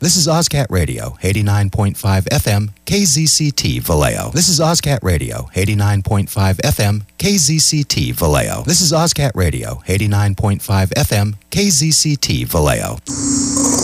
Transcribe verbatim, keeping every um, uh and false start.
This is OzCat Radio, eighty-nine point five F M, K Z C T Vallejo. This is OzCat Radio, eighty-nine point five F M, K Z C T Vallejo. This is OzCat Radio, eighty-nine point five F M, K Z C T Vallejo.